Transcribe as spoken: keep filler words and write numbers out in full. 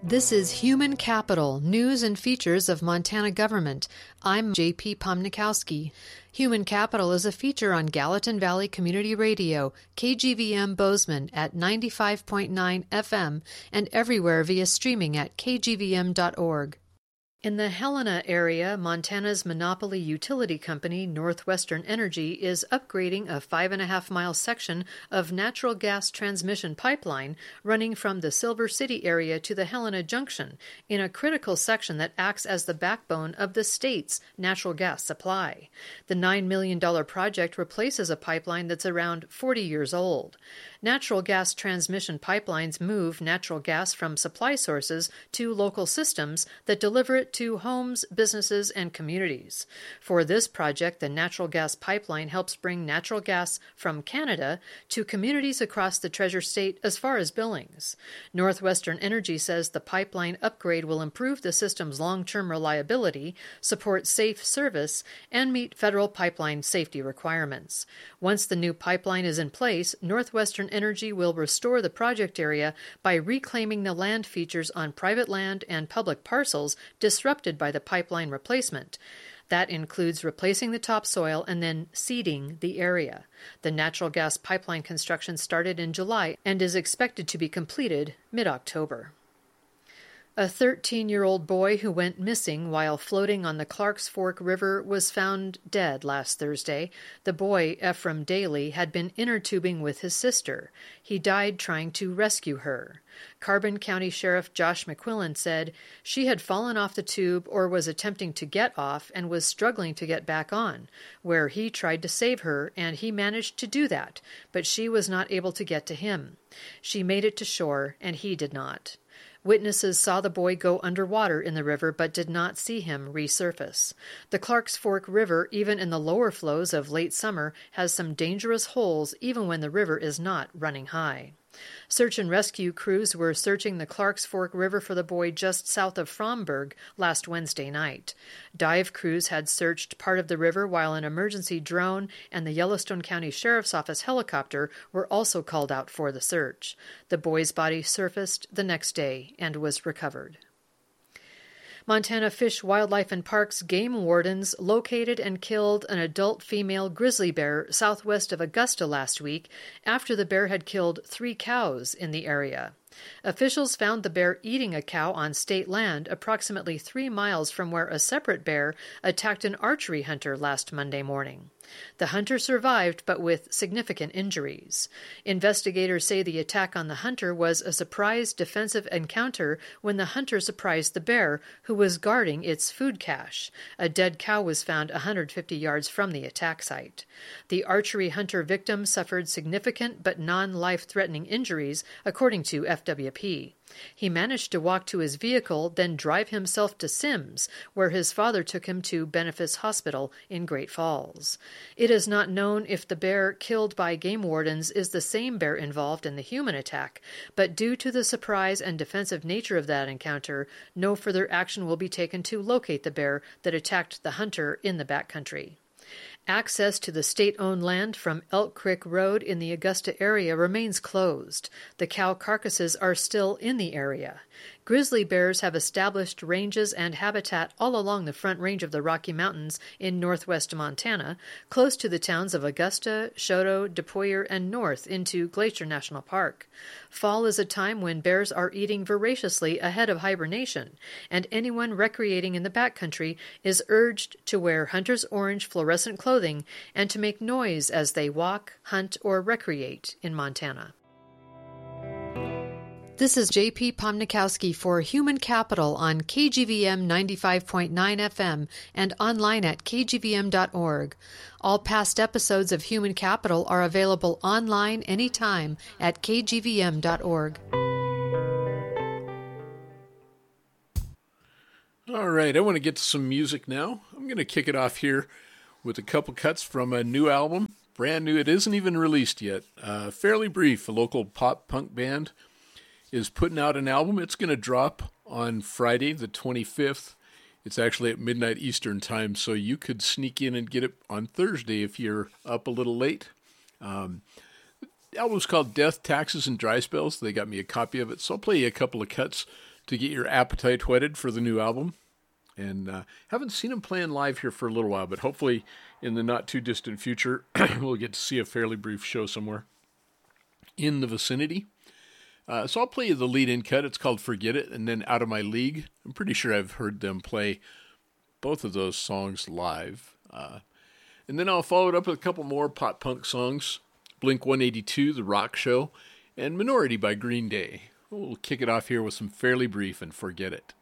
This is Human Capital, News and Features of Montana Government. I'm J P Pomnikowski. Human Capital is a feature on Gallatin Valley Community Radio, K G V M Bozeman at ninety-five point nine F M, and everywhere via streaming at k g v m dot org. In the Helena area, Montana's monopoly utility company, Northwestern Energy, is upgrading a five and a half mile section of natural gas transmission pipeline running from the Silver City area to the Helena Junction in a critical section that acts as the backbone of the state's natural gas supply. The nine million dollars project replaces a pipeline that's around forty years old. Natural gas transmission pipelines move natural gas from supply sources to local systems that deliver it to homes, businesses, and communities. For this project, the natural gas pipeline helps bring natural gas from Canada to communities across the Treasure State as far as Billings. Northwestern Energy says the pipeline upgrade will improve the system's long-term reliability, support safe service, and meet federal pipeline safety requirements. Once the new pipeline is in place, Northwestern Energy will restore the project area by reclaiming the land features on private land and public parcels disrupted by the pipeline replacement. That includes replacing the topsoil and then seeding the area. The natural gas pipeline construction started in July and is expected to be completed mid-October. A thirteen-year-old boy who went missing while floating on the Clarks Fork River was found dead last Thursday. The boy, Ephraim Daly, had been inner tubing with his sister. He died trying to rescue her. Carbon County Sheriff Josh McQuillan said she had fallen off the tube or was attempting to get off and was struggling to get back on, where he tried to save her, and he managed to do that, but she was not able to get to him. She made it to shore, and he did not. Witnesses saw the boy go underwater in the river but did not see him resurface. The Clarks Fork River, even in the lower flows of late summer, has some dangerous holes even when the river is not running high. Search and rescue crews were searching the Clarks Fork River for the boy just south of Fromberg last Wednesday night. Dive crews had searched part of the river while an emergency drone and the Yellowstone County Sheriff's Office helicopter were also called out for the search. The boy's body surfaced the next day and was recovered. Montana Fish, Wildlife, and Parks game wardens located and killed an adult female grizzly bear southwest of Augusta last week after the bear had killed three cows in the area. Officials found the bear eating a cow on state land approximately three miles from where a separate bear attacked an archery hunter last Monday morning. The hunter survived, but with significant injuries. Investigators say the attack on the hunter was a surprise defensive encounter when the hunter surprised the bear, who was guarding its food cache. A dead cow was found one hundred fifty yards from the attack site. The archery hunter victim suffered significant but non-life-threatening injuries, according to F W P. He managed to walk to his vehicle, then drive himself to Sims, where his father took him to Benefice Hospital in Great Falls. It is not known if the bear killed by game wardens is the same bear involved in the human attack, but due to the surprise and defensive nature of that encounter, no further action will be taken to locate the bear that attacked the hunter in the backcountry. Access to the state-owned land from Elk Creek Road in the Augusta area remains closed. The cow carcasses are still in the area. Grizzly bears have established ranges and habitat all along the Front Range of the Rocky Mountains in northwest Montana, close to the towns of Augusta, Choteau, DePoyer, and north into Glacier National Park. Fall is a time when bears are eating voraciously ahead of hibernation, and anyone recreating in the backcountry is urged to wear hunter's orange fluorescent clothing and to make noise as they walk, hunt, or recreate in Montana. This is J P Pomnikowski for Human Capital on K G V M ninety-five point nine F M and online at k g v m dot org. All past episodes of Human Capital are available online anytime at k g v m dot org. All right, I want to get to some music now. I'm going to kick it off here with a couple cuts from a new album. Brand new. It isn't even released yet. Uh, Fairly Brief, a local pop-punk band, is putting out an album. It's going to drop on Friday the twenty-fifth. It's actually at midnight Eastern time, so you could sneak in and get it on Thursday if you're up a little late. Um, the album's called Death, Taxes, and Dry Spells. They got me a copy of it, so I'll play you a couple of cuts to get your appetite whetted for the new album. And uh, haven't seen them playing live here for a little while, but hopefully in the not too distant future, we'll get to see a Fairly Brief show somewhere in the vicinity. Uh, so I'll play you the lead-in cut. It's called Forget It, and then Out of My League. I'm pretty sure I've heard them play both of those songs live. Uh, and then I'll follow it up with a couple more pop-punk songs. Blink one eighty-two, The Rock Show, and Minority by Green Day. We'll kick it off here with some Fairly Brief and Forget It.